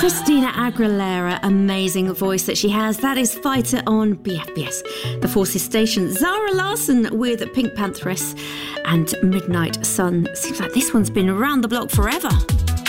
Christina Aguilera, amazing voice that she has. That is Fighter on BFBS. The Forces Station. Zara Larsson with Pink Pantheress and Midnight Sun. Seems like this one's been around the block forever.